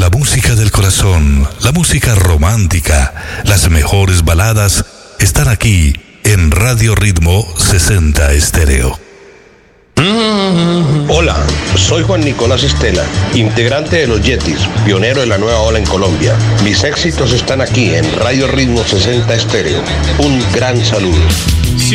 La música del corazón, la música romántica, las mejores baladas están aquí en Radio Ritmo 60 Estéreo. Hola, soy Juan Nicolás Estela, integrante de los Yetis, pionero de la nueva ola en Colombia. Mis éxitos están aquí en Radio Ritmo 60 Estéreo. Un gran saludo.